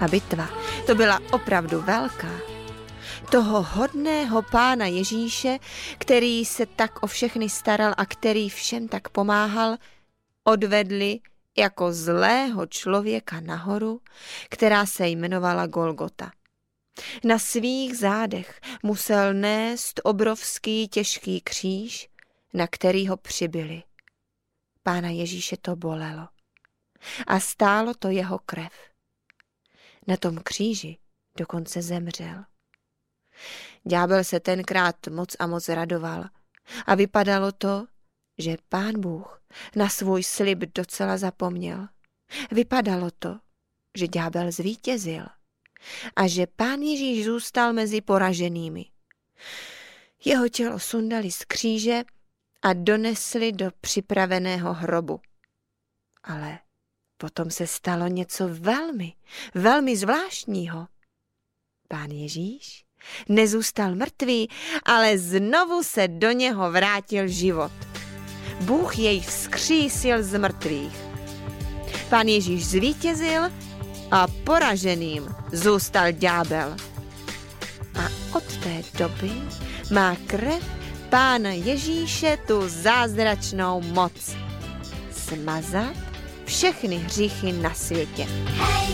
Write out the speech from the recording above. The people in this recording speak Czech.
A bitva, to byla opravdu velká. Toho hodného Pána Ježíše, který se tak o všechny staral a který všem tak pomáhal, odvedli jako zlého člověka nahoru, která se jmenovala Golgota. Na svých zádech musel nést obrovský těžký kříž, na který ho přibili. Pána Ježíše to bolelo a stálo to jeho krev. Na tom kříži dokonce zemřel. Ďábel se tenkrát moc a moc radoval a vypadalo to, že Pán Bůh na svůj slib docela zapomněl. Vypadalo to, že ďábel zvítězil a že Pán Ježíš zůstal mezi poraženými. Jeho tělo sundali z kříže a donesli do připraveného hrobu. Ale potom se stalo něco velmi, velmi zvláštního. Pán Ježíš nezůstal mrtvý, ale znovu se do něho vrátil život. Bůh jej vzkřísil z mrtvých. Pán Ježíš zvítězil a poraženým zůstal ďábel. A od té doby má krev Pána Ježíše tu zázračnou moc smazat všechny hříchy na světě.